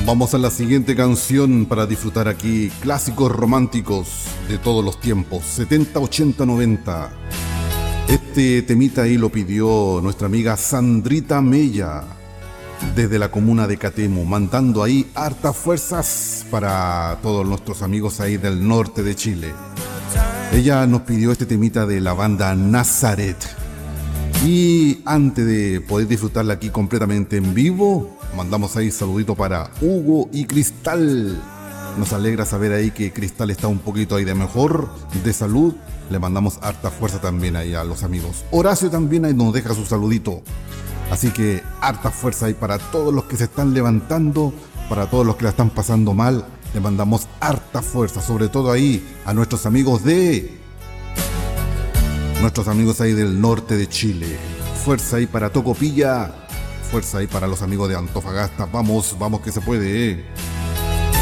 Vamos a la siguiente canción para disfrutar aquí clásicos románticos de todos los tiempos, 70, 80, 90. Este temita ahí lo pidió nuestra amiga Sandrita Mella desde la comuna de Catemo, mandando ahí hartas fuerzas para todos nuestros amigos ahí del norte de Chile. Ella nos pidió este temita de la banda Nazaret. Y antes de poder disfrutarla aquí completamente en vivo, mandamos ahí saludito para Hugo y Cristal. Nos alegra saber ahí que Cristal está un poquito ahí de mejor, de salud. Le mandamos harta fuerza también ahí a los amigos. Horacio también ahí nos deja su saludito. Así que harta fuerza ahí para todos los que se están levantando, para todos los que la están pasando mal. Le mandamos harta fuerza, sobre todo ahí a nuestros amigos ahí del norte de Chile. Fuerza ahí para Tocopilla, fuerza ahí para los amigos de Antofagasta. Vamos, vamos que se puede,